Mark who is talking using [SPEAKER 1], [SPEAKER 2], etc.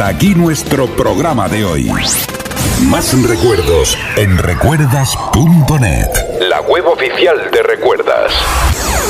[SPEAKER 1] hasta aquí nuestro programa de hoy. Más recuerdos en recuerdas.net, la web oficial de Recuerdas.